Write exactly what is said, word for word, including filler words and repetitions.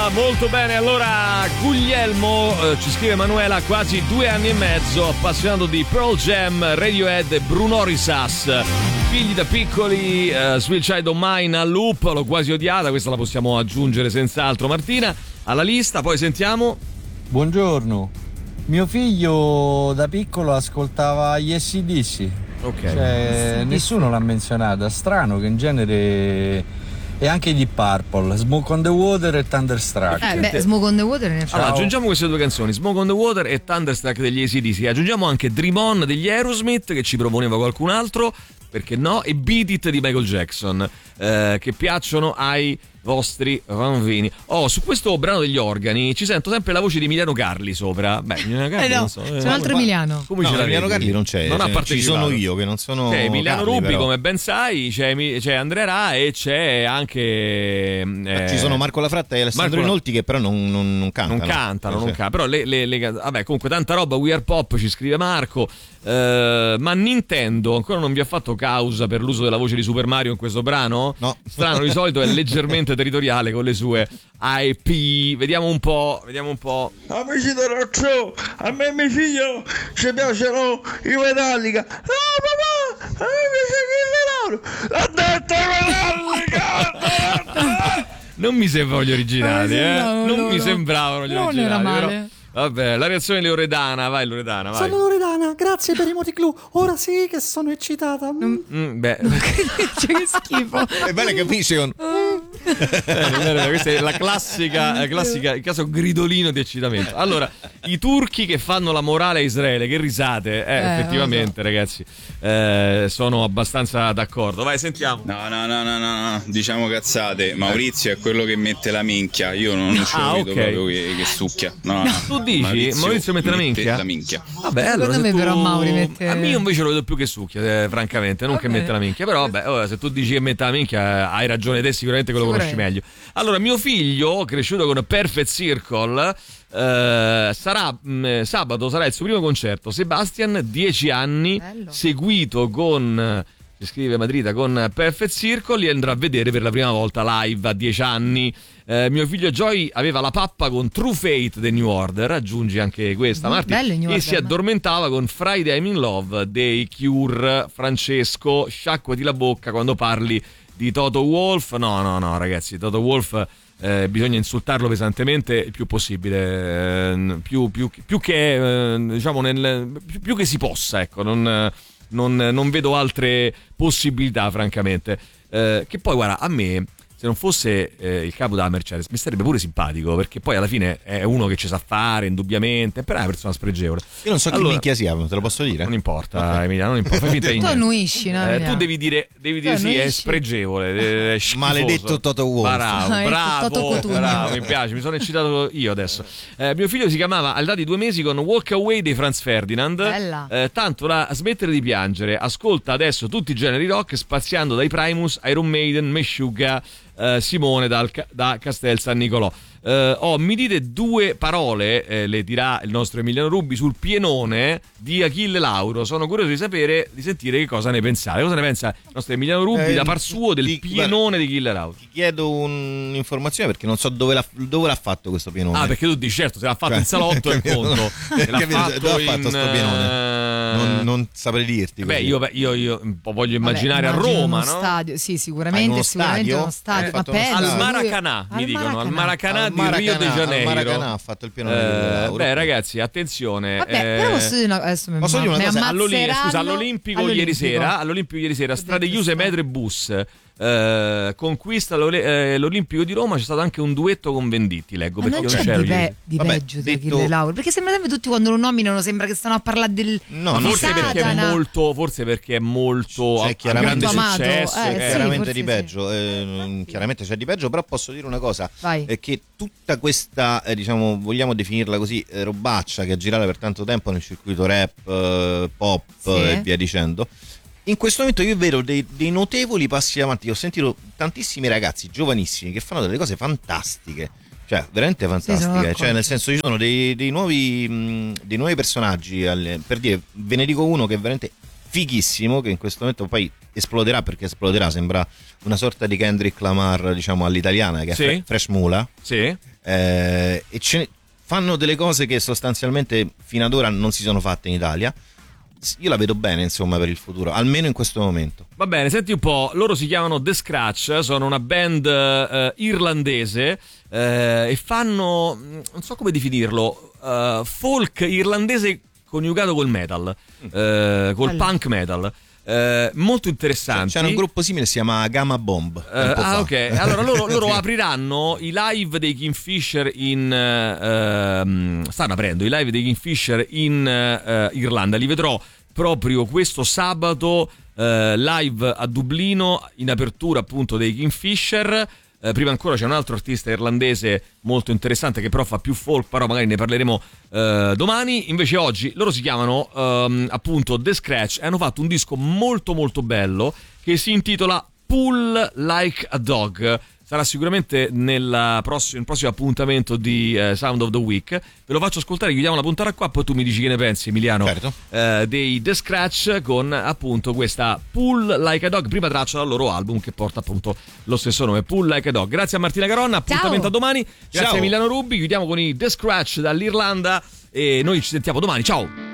Ah, molto bene. Allora, Guglielmo, eh, ci scrive Emanuela, quasi due anni e mezzo, appassionato di Pearl Jam, Radiohead e Bruno Risas. Figli da piccoli, uh, Sweet Child of Mine al loop, l'ho quasi odiata, questa la possiamo aggiungere senz'altro, Martina, alla lista. Poi sentiamo. Buongiorno. Mio figlio da piccolo ascoltava gli A C D C. Ok. Cioè, nessuno l'ha menzionata. Strano che in genere. E anche Deep Purple, Smoke on the Water e Thunderstruck. Eh beh, Smoke on the Water ne Allora, aggiungiamo queste due canzoni, Smoke on the Water e Thunderstruck degli A C D C. Aggiungiamo anche Dream On degli Aerosmith, che ci proponeva qualcun altro, perché no? E Beat It di Michael Jackson, eh, che piacciono ai vostri bambini. Oh, su questo brano degli organi ci sento sempre la voce di Emiliano Carli sopra. Beh, Emiliano Carli eh no, non so. C'è un altro ma, Emiliano. Come no, ce Emiliano Carli non c'è. Non cioè, ha partecipato. Ci sono io che non sono. C'è Emiliano Carli, Rubi, però. come ben sai, c'è, c'è Andrea Ra e c'è anche. Eh, ci sono Marco Lafratta e Alessandro Marco... Inolti che però non, non, non cantano. Non cantano, eh, non sì. cantano. Però le, le, le. Vabbè, comunque, tanta roba. We Are Pop, ci scrive Marco. Uh, ma Nintendo ancora non vi ha fatto causa per l'uso della voce di Super Mario in questo brano? No. Strano, di solito è leggermente territoriale con le sue I P. Vediamo un po', vediamo un po'. Amici del Rock Show, a me e mio figlio ci piacciono i Metallica. No papà, a me piace Kill L'ha detto i Metallica. Non mi sembrano gli originali, eh? Non loro. mi sembravano gli Non originali. era male. Però, vabbè, la reazione di Loredana, vai Loredana, vai. Sono Loredana, grazie per i moticlù. Ora sì che sono eccitata. Mm. Mm, beh, Cioè, che schifo. È bello che capisce con... eh, questa è la classica, la classica, il caso gridolino di eccitamento. Allora, i turchi che fanno la morale a Israele, che risate, eh, Eh, effettivamente, ragazzi, eh, sono abbastanza d'accordo. Vai, sentiamo. No, no, no, no, no, no, diciamo cazzate. Maurizio è quello che mette la minchia. Io non ce Ah, lo vedo ok. proprio che, che succhia. No, no. Tu dici? Maurizio mette la minchia? La minchia. Vabbè, allora Secondo se me tu... però Mauri mette- A me io invece lo vedo più che succhia, eh, francamente, non Va che bene. mette la minchia. Però vabbè, ora, se tu dici che mette la minchia, hai ragione te, sicuramente che lo conosci Sicuramente. meglio. Allora, mio figlio, cresciuto con Perfect Circle, eh, sarà mh, sabato sarà il suo primo concerto. Sebastian, dieci anni, Bello. seguito con... ci scrive Madrita, con Perfect Circle, li andrà a vedere per la prima volta live a dieci anni. Eh, mio figlio Joy aveva la pappa con True Fate dei New Order, aggiungi anche questa, Mm, Marti, bello i New e Order, si addormentava con Friday I'm in Love dei Cure. Francesco, sciacquati la bocca quando parli di Toto Wolff. No, no, no, ragazzi, Toto Wolff eh, bisogna insultarlo pesantemente il più possibile, eh, più, più, più che eh, diciamo nel, più, più che si possa, ecco, non... Non, non vedo altre possibilità, francamente. Eh, che poi, guarda, a me, se non fosse eh, il capo della Mercedes, mi starebbe pure simpatico, perché poi alla fine è uno che ci sa fare, indubbiamente, però è una persona spregevole. Io non so Allora, chi minchia sia, te lo posso dire? Non importa, Emilia, non importa. Fai finta di Tu niente. annuisci, no? Eh, Emiliano? tu devi dire, devi dire Tu sì, è annuisci. spregevole, è schifoso. Maledetto Toto Wolff. Bravo, Ah, ecco, bravo, Toto Cotugno. bravo, mi piace, mi sono eccitato io adesso. Eh, mio figlio si chiamava all'età di due mesi con Walk Away dei Franz Ferdinand. Bella. Eh, tanto da smettere di piangere. Ascolta adesso tutti i generi rock, spaziando dai Primus, Iron Maiden, Meshuggah, eh, Simone dal, da Castel San Nicolò. Uh, oh, mi dite due parole, eh, le dirà il nostro Emiliano Rubi, sul pienone di Achille Lauro. Sono curioso di sapere, di sentire che cosa ne pensate. Cosa ne pensa il nostro Emiliano Rubi Eh, da par suo del di- pienone di Achille Lauro? Ti chiedo un'informazione perché non so dove l'ha, dove l'ha fatto questo pienone. Ah, perché tu dici, certo, se l'ha fatto Cioè, in salotto è capito? conto. Se l'ha Capito? fatto Dove ha fatto in, sto pienone? eh, Non, non saprei dirti. Beh, così. io, beh, io, io un po' voglio immaginare Vabbè, a immagino Roma, uno no? stadio, sì, Ah, in sicuramente, uno sicuramente stadio? uno stadio. Eh, Ma fatto uno penso, Al stadio. lui- Maracanà, mi al dicono, al Maracanà. Maracanà Al di Rio de Maracanà, al Janeiro. Maracanà ha fatto il pienone di Eh, Lauro. beh, ragazzi, attenzione. Vabbè, eh, però posso dire una, adesso mi, posso dire una mi cosa? All'Oli- ammazzeranno scusa, all'Olimpico, all'Olimpico. ieri sera, all'Olimpico ieri sera, strade detto chiuse, sta. metro e bus. Eh, conquista l'Ole- eh, l'Olimpico di Roma, c'è stato anche un duetto con Venditti, leggo, Ma perché non io c'è c'ero di, ieri. pe- di Vabbè, peggio di detto- Achille Lauro, perché sembra sempre tutti quando lo nominano sembra che stanno a parlare del No, Ma no, forse Satana. perché è molto, forse perché è molto C'è a, a chiaramente- grande Molto amato, successo. eh, eh. sì. chiaramente forse di sì. peggio, eh, chiaramente c'è di peggio, però posso dire una cosa, Vai. è che tutta questa, eh, diciamo, vogliamo definirla così, eh, robaccia che è girata per tanto tempo nel circuito rap, eh, pop Sì. eh, e via dicendo, in questo momento io vedo dei, dei notevoli passi avanti. Ho sentito tantissimi ragazzi giovanissimi che fanno delle cose fantastiche, cioè veramente sono fantastiche, d'accordo. cioè nel senso ci sono dei, dei nuovi mh, dei nuovi personaggi alle- per dire, ve ne dico uno che è veramente fighissimo, che in questo momento poi esploderà, perché esploderà, sembra una sorta di Kendrick Lamar, diciamo, all'italiana, che Sì. è Fre- Fresh Mula. Sì. eh, e ce ne, fanno delle cose che sostanzialmente fino ad ora non si sono fatte in Italia. Io la vedo bene, insomma, per il futuro, almeno in questo momento. Va bene, senti un po', loro si chiamano The Scratch, sono una band eh, irlandese eh, e fanno, non so come definirlo, uh, folk irlandese coniugato col metal, eh, col Bello. punk metal. Eh, molto interessanti. C'è un gruppo simile, si chiama Gamma Bomb. Eh, ah, ok. Allora loro, loro apriranno i live dei Kingfisher in. Uh, stanno aprendo i live dei Kingfisher in uh, Irlanda. Li vedrò proprio questo sabato uh, live a Dublino in apertura appunto dei Kingfisher. Eh, prima ancora c'è un altro artista irlandese molto interessante che però fa più folk, però magari ne parleremo eh, domani. Invece oggi loro si chiamano ehm, appunto The Scratch e hanno fatto un disco molto molto bello che si intitola Pull Like a Dog. Sarà sicuramente nel prossimo, nel prossimo appuntamento di eh, Sound of the Week. Ve lo faccio ascoltare, chiudiamo la puntata qua, poi tu mi dici che ne pensi, Emiliano. Certo. eh, dei The Scratch con appunto questa Pull Like a Dog, prima traccia dal loro album che porta appunto lo stesso nome, Pull Like a Dog. Grazie a Martina Caronna, appuntamento Ciao. a domani. Grazie Ciao. a Emiliano Rubi, chiudiamo con i The Scratch dall'Irlanda e noi ci sentiamo domani. Ciao.